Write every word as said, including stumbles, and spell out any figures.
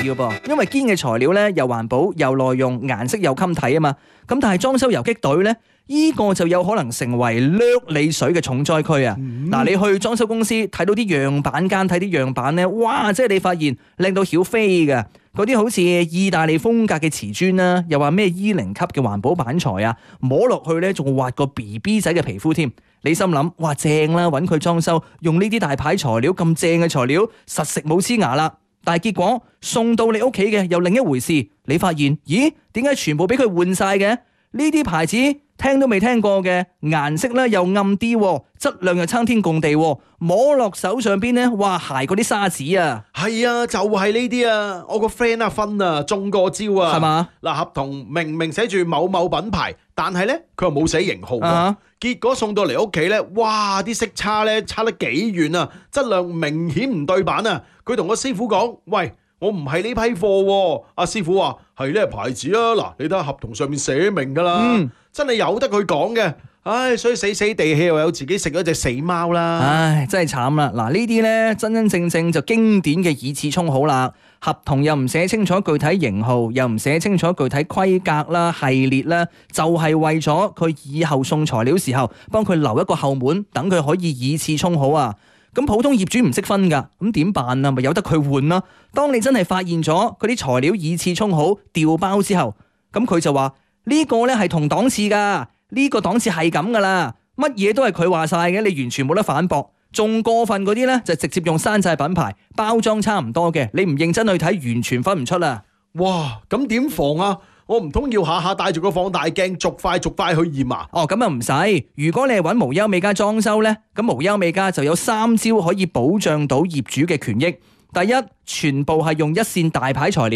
嘅噃，因為堅嘅材料咧又環保又耐用，顏色又襟睇啊嘛。咁但係裝修游擊隊咧，呢個就有可能成為掠你水嘅重災區啊！嗱、嗯，你去裝修公司睇到啲樣板間，睇啲樣板咧，哇！即係你發現靚到曉飛嘅，嗰啲好似意大利風格嘅瓷磚啦，又話咩 E 零級嘅環保板材啊，摸落去咧仲滑過 B B 仔嘅皮膚添。你心諗，哇正啦，揾佢裝修用呢啲大牌材料咁正嘅材料，實食冇黐牙啦。但係結果送到你屋企嘅又另一回事，你發現，咦？點解全部俾佢換晒嘅？呢啲牌子聽都未聽過嘅，顏色咧又暗啲，質量又差天共地，摸落手上邊咧，哇，鞋嗰啲沙子啊！ 係啊，就係呢啲啊！我個 friend 阿芬啊，中過招啊， 係嘛？ 嗱，合同明明寫住某某品牌，但係咧佢又冇寫型號喎， 啊、 結果送到嚟屋企咧，哇！啲色差咧差得幾遠啊，質量明顯唔對版啊！佢同個師傅講：喂，我唔係呢批貨喎。阿師傅話：係呢個牌子啊，嗱，你睇下合同上面寫明噶啦，嗯、真係由得佢講嘅。唉，所以死死地氣又有自己食咗隻死貓啦。 唉，真係慘啦！嗱，呢啲呢，真真正正就經典嘅以次充好啦。合同又唔寫清楚具體型號，又唔寫清楚具體規格啦、系列啦，就係、是、為咗佢以後送材料時候幫佢留一個後門，等佢可以以次充好啊。咁普通業主唔識分噶，咁點辦啊？咪由得佢換啦。當你真係發現咗佢啲材料以次充好掉包之後，咁佢就話呢、這個呢係同檔次噶。呢個檔次係咁噶啦，乜嘢都係佢話晒嘅，你完全冇得反駁。仲過分嗰啲呢，就直接用山寨品牌，包裝差唔多嘅，你唔認真去睇，完全分唔出啦。 哇，咁點防啊？我唔通要下下帶住個放大鏡，逐塊逐塊去驗啊？ 哦，咁又唔使。如果你係揾無憂美家裝修呢，咁無憂美家就有三招可以保障到業主嘅權益。第一，全部係用一線大牌材料。